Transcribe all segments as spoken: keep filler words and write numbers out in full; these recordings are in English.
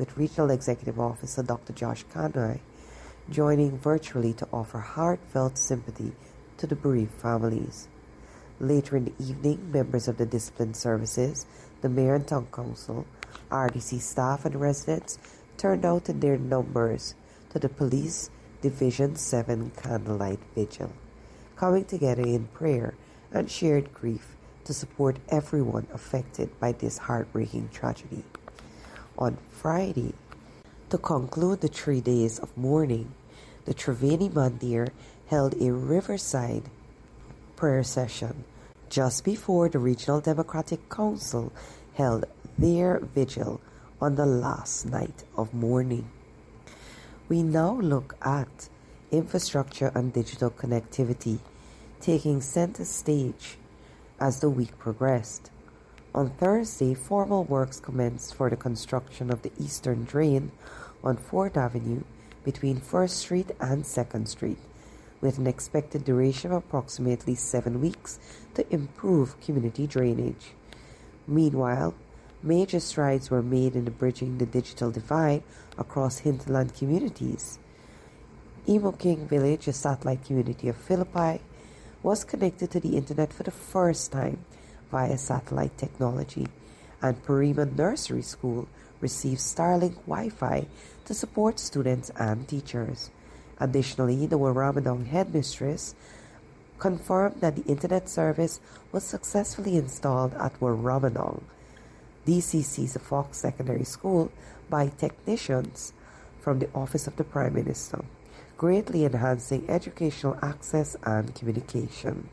with Regional Executive Officer Doctor Josh Kanai joining virtually to offer heartfelt sympathy to the bereaved families. Later in the evening, members of the Discipline Services, the Mayor and Town Council, R D C staff and residents turned out in their numbers to the Police Division seven Candlelight Vigil, coming together in prayer and shared grief to support everyone affected by this heartbreaking tragedy. On Friday, to conclude the three days of mourning, the Triveni Mandir held a riverside prayer session just before the Regional Democratic Council held their vigil on the last night of mourning. We now look at infrastructure and digital connectivity taking center stage as the week progressed. On Thursday, formal works commenced for the construction of the eastern drain on fourth Avenue between first Street and second Street, with an expected duration of approximately seven weeks to improve community drainage. Meanwhile, major strides were made in bridging the digital divide across hinterland communities. Emo King Village, a satellite community of Philippi, was connected to the internet for the first time via satellite technology, and Parima Nursery School received Starlink Wi-Fi to support students and teachers. Additionally, the Warramadong headmistress confirmed that the internet service was successfully installed at Warramadong, D C C's Fox Secondary School, by technicians from the Office of the Prime Minister, greatly enhancing educational access and communication.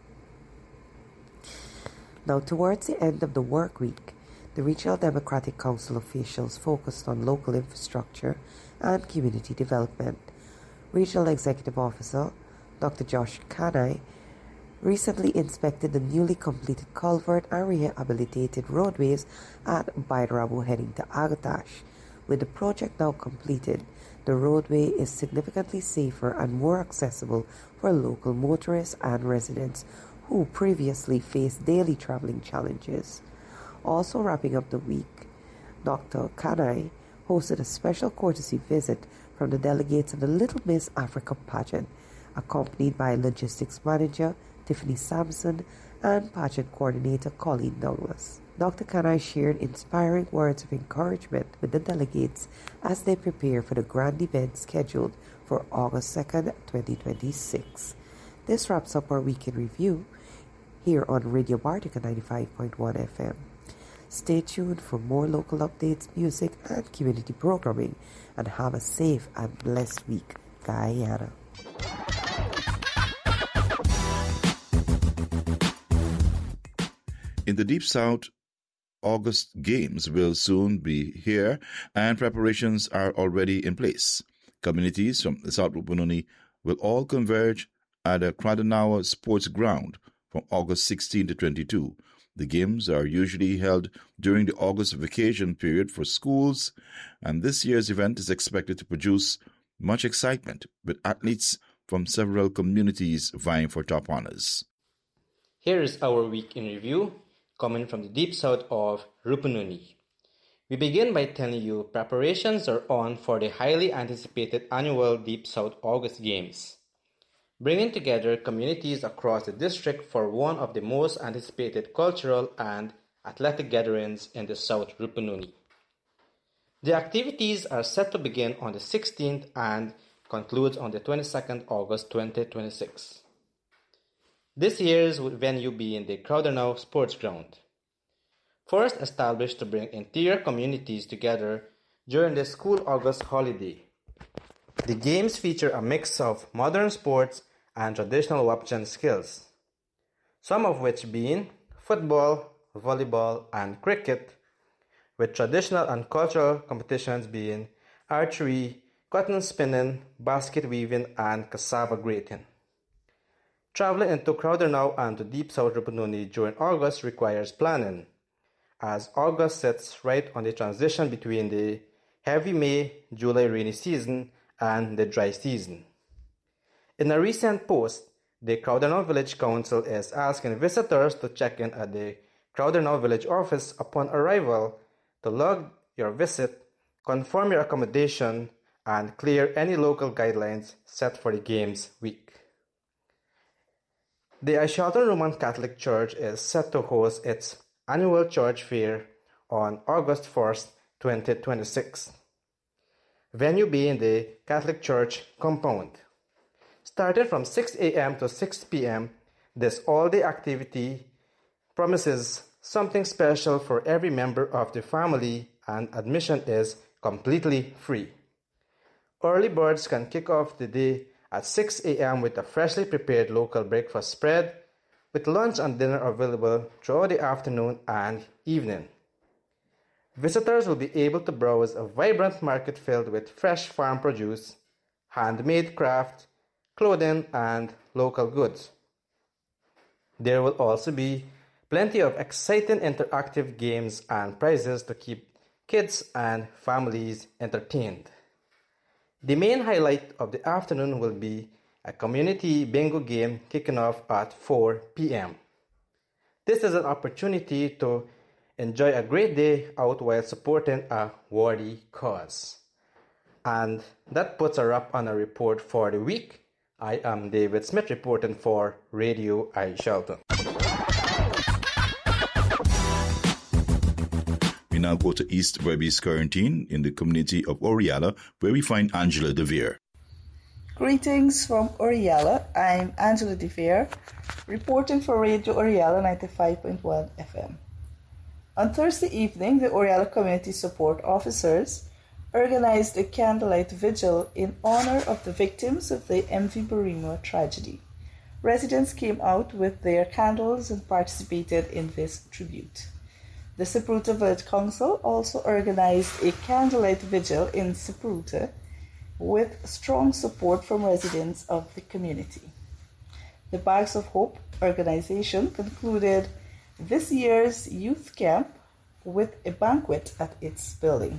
Now, towards the end of the work week, the Regional Democratic Council officials focused on local infrastructure and community development. Regional Executive Officer Doctor Josh Kanai recently inspected the newly completed culvert and rehabilitated roadways at Baidarabu heading to Agatash. With the project now completed, the roadway is significantly safer and more accessible for local motorists and residents who previously faced daily traveling challenges. Also wrapping up the week, Doctor Kanai hosted a special courtesy visit from the delegates of the Little Miss Africa pageant, accompanied by logistics manager Tiffany Sampson and pageant coordinator Colleen Douglas. Doctor Kanai shared inspiring words of encouragement with the delegates as they prepare for the grand event scheduled for August second, twenty twenty-six. This wraps up our week in review here on Radio Bartica ninety-five point one F M. Stay tuned for more local updates, music, and community programming, and have a safe and blessed week, Guyana. In the Deep South, August Games will soon be here, and preparations are already in place. Communities from the South Rupununi will all converge at the Cradanawa Sports Ground from August sixteenth to twenty-second. The games are usually held during the August vacation period for schools, and this year's event is expected to produce much excitement, with athletes from several communities vying for top honors. Here is our week in review, coming from the deep south of Rupununi. We begin by telling you preparations are on for the highly anticipated annual Deep South August Games, bringing together communities across the district for one of the most anticipated cultural and athletic gatherings in the South Rupununi. The activities are set to begin on the sixteenth and concludes on the twenty-second of August twenty twenty-six. This year's venue being the Cradanawa Sports Ground, first established to bring interior communities together during the school August holiday. The games feature a mix of modern sports and traditional Wapchan skills, some of which being football, volleyball, and cricket, with traditional and cultural competitions being archery, cotton spinning, basket weaving, and cassava grating. Traveling into Cradanawa and to Deep South Rupununi during August requires planning, as August sits right on the transition between the heavy May, July rainy season and the dry season. In a recent post, the Cradanawa Village Council is asking visitors to check in at the Cradanawa Village office upon arrival to log your visit confirm your accommodation, and clear any local guidelines set for the Games Week. The Ashalton Roman Catholic Church is set to host its annual church fair on August first, twenty twenty-six. Venue being the Catholic Church compound. Starting from six a.m. to six p.m., this all-day activity promises something special for every member of the family, and admission is completely free. Early birds can kick off the day at six a.m. with a freshly prepared local breakfast spread, with lunch and dinner available throughout the afternoon and evening. Visitors will be able to browse a vibrant market filled with fresh farm produce, handmade craft, clothing, and local goods. There will also be plenty of exciting interactive games and prizes to keep kids and families entertained. The main highlight of the afternoon will be a community bingo game kicking off at four p.m. This is an opportunity to enjoy a great day out while supporting a worthy cause. And that puts a wrap on our report for the week. I am David Smith reporting for Radio Ashalton. We now go to East Berbice Quarantine in the community of Oriala, where we find Angela DeVere. Greetings from Oriala. I'm Angela DeVere, reporting for Radio Oriala ninety-five point one F M. On Thursday evening, the Oriala Community Support Officers organized a candlelight vigil in honor of the victims of the M V Burima tragedy. Residents came out with their candles and participated in this tribute. The Sapruta Village Council also organized a candlelight vigil in Sapruta with strong support from residents of the community. The Bags of Hope organization concluded this year's youth camp with a banquet at its building.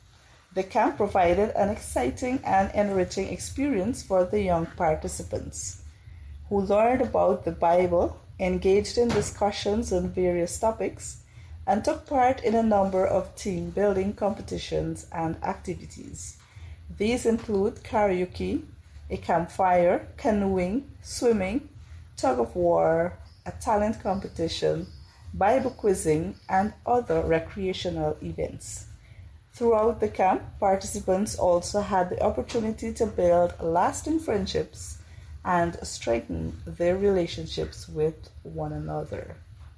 The camp provided an exciting and enriching experience for the young participants, who learned about the Bible, engaged in discussions on various topics, and took part in a number of team-building competitions and activities. These include karaoke, a campfire, canoeing, swimming, tug-of-war, a talent competition, Bible quizzing, and other recreational events. Throughout the camp, participants also had the opportunity to build lasting friendships and strengthen their relationships with one another.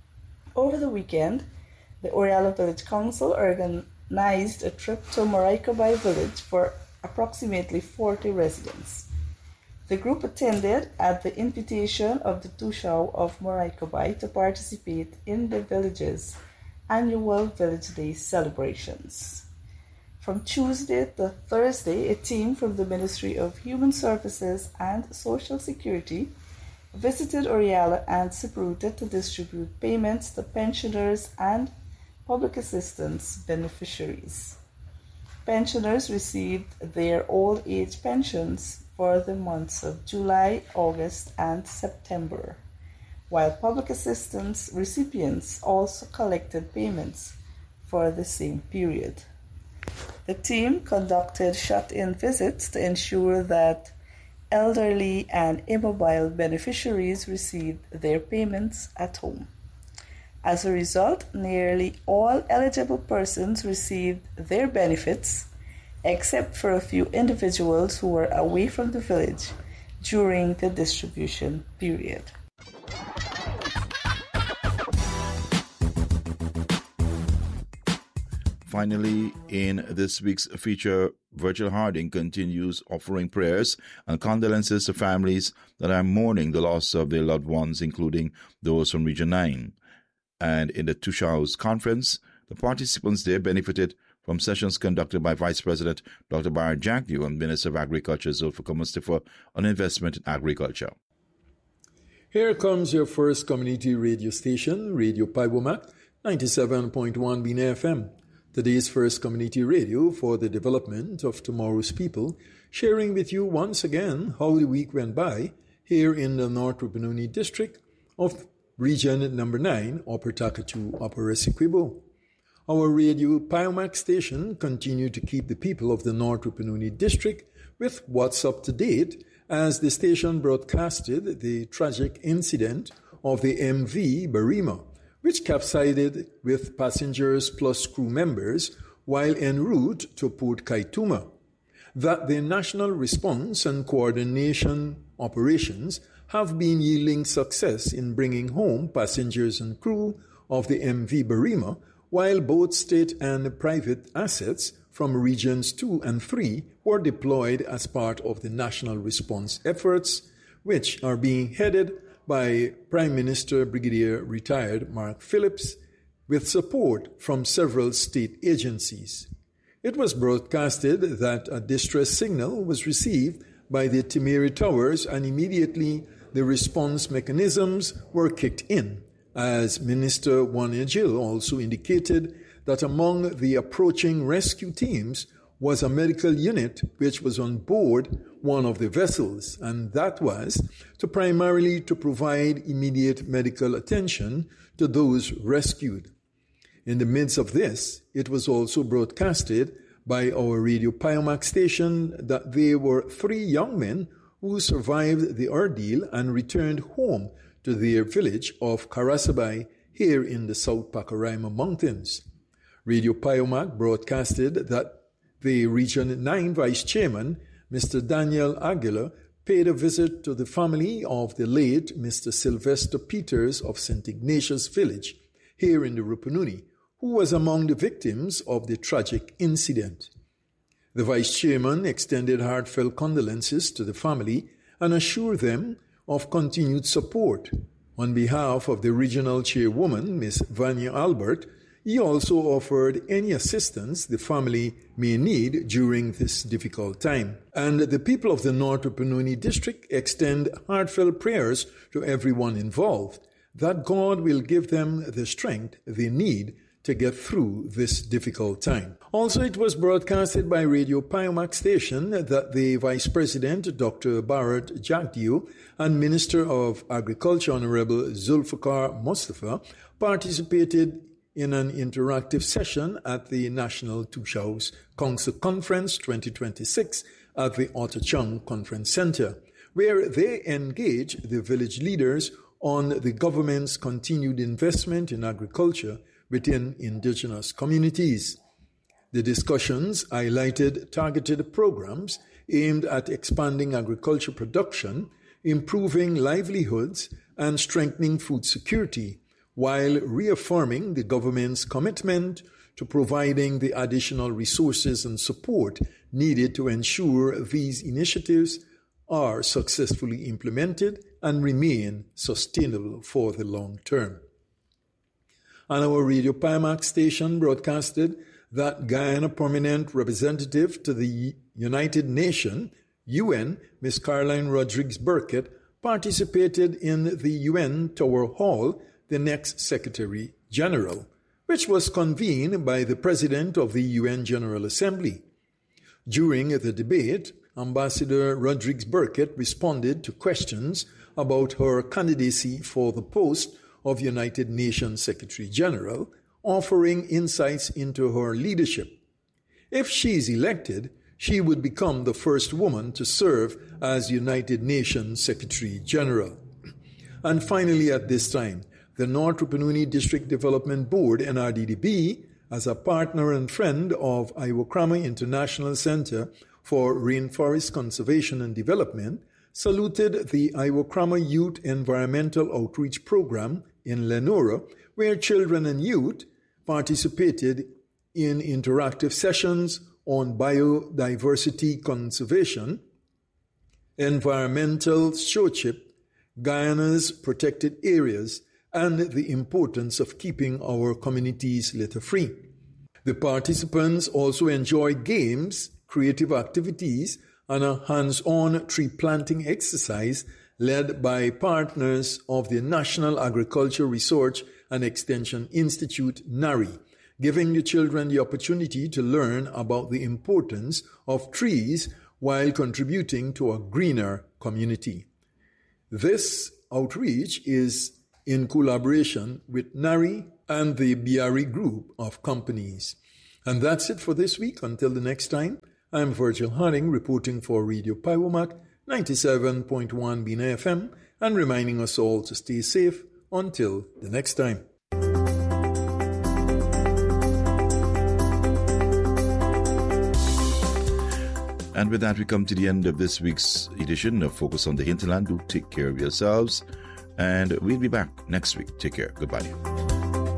Over the weekend, the Oriala Village Council organized a trip to Moraikobai Village for approximately forty residents. The group attended at the invitation of the Tushao of Moraikobai to participate in the village's annual Village Day celebrations. From Tuesday to Thursday, a team from the Ministry of Human Services and Social Security visited Oriala and Sapruta to distribute payments to pensioners and public assistance beneficiaries. Pensioners received their old age pensions for the months of July, August, and September, while public assistance recipients also collected payments for the same period. The team conducted shut-in visits to ensure that elderly and immobile beneficiaries received their payments at home. As a result, nearly all eligible persons received their benefits, except for a few individuals who were away from the village during the distribution period. Finally, in this week's feature, Virgil Harding continues offering prayers and condolences to families that are mourning the loss of their loved ones, including those from Region nine. And in the Tushao's conference, the participants there benefited from sessions conducted by Vice President Doctor Byron Jagnew and Minister of Agriculture Zulfikar Mustafa on investment in agriculture. Here comes your first community radio station, Radio Paibomak, ninety-seven point one B N F M. Today's first community radio for the development of tomorrow's people, sharing with you once again how the week went by here in the North Rupununi district of Region Number nine, Upper Takatu, Upper Essequibo. Our Radio Piomac station continued to keep the people of the North Rupununi district with what's up to date as the station broadcasted the tragic incident of the M V Barima, which capsized with passengers plus crew members while en route to Port Kaituma. That the national response and coordination operations have been yielding success in bringing home passengers and crew of the M V Barima, while both state and private assets from regions two and three were deployed as part of the national response efforts, which are being headed by Prime Minister Brigadier Retired Mark Phillips, with support from several state agencies. It was broadcasted that a distress signal was received by the Timeri Towers, and immediately the response mechanisms were kicked in, as Minister Wanejil also indicated that among the approaching rescue teams was a medical unit which was on board one of the vessels, and that was to primarily to provide immediate medical attention to those rescued. In the midst of this, it was also broadcasted by our Radio Piomac station that there were three young men who survived the ordeal and returned home to their village of Karasabai here in the South Pacaraima Mountains. Radio Piomac broadcasted that the Region nine Vice Chairman, Mister Daniel Aguilar, paid a visit to the family of the late Mister Sylvester Peters of Saint Ignatius Village here in the Rupununi, who was among the victims of the tragic incident. The Vice Chairman extended heartfelt condolences to the family and assured them of continued support. On behalf of the Regional Chairwoman, Miss Vanya Albert, he also offered any assistance the family may need during this difficult time. And the people of the North Rupununi district extend heartfelt prayers to everyone involved, that God will give them the strength they need to get through this difficult time. Also, it was broadcasted by Radio Piomac station that the Vice President, Doctor Bharat Jagdeo, and Minister of Agriculture, Honorable Zulfikar Mustafa, participated in an interactive session at the National Tushaus Council Conference twenty twenty-six at the Otachang Conference Center, where they engaged the village leaders on the government's continued investment in agriculture within indigenous communities. The discussions highlighted targeted programs aimed at expanding agriculture production, improving livelihoods, and strengthening food security, while reaffirming the government's commitment to providing the additional resources and support needed to ensure these initiatives are successfully implemented and remain sustainable for the long term. And our Radio Piomac station broadcasted that Guyana Permanent Representative to the United Nations, U N, Miss Caroline Rodriguez Burkett, participated in the U N Tower Hall, the next Secretary General, which was convened by the President of the U N General Assembly. During the debate, Ambassador Rodriguez Burkett responded to questions about her candidacy for the post of United Nations Secretary General, offering insights into her leadership. If she is elected, she would become the first woman to serve as United Nations Secretary General. And finally, at this time, the North Rupununi District Development Board, N R D D B, as a partner and friend of Iwokrama International Center for Rainforest Conservation and Development, saluted the Iwokrama Youth Environmental Outreach Program in Lenora, where children and youth participated in interactive sessions on biodiversity conservation, environmental stewardship, Guyana's protected areas, and the importance of keeping our communities litter-free. The participants also enjoyed games, creative activities, and a hands-on tree planting exercise led by partners of the National Agriculture Research and Extension Institute, NARI, giving the children the opportunity to learn about the importance of trees while contributing to a greener community. This outreach is in collaboration with NARI and the Biari Group of Companies. And that's it for this week. Until the next time, I'm Virgil Harding reporting for Radio Paiwomak ninety-seven point one Bina F M and reminding us all to stay safe until the next time. And with that, we come to the end of this week's edition of Focus on the Hinterland. Do take care of yourselves, and we'll be back next week. Take care. Goodbye.